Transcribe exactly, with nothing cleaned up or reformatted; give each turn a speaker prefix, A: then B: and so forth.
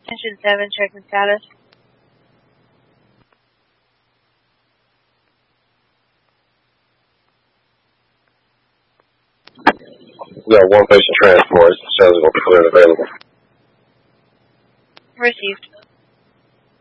A: Engine seven, checking status.
B: Yeah, one patient transport. Sounds like clear and available.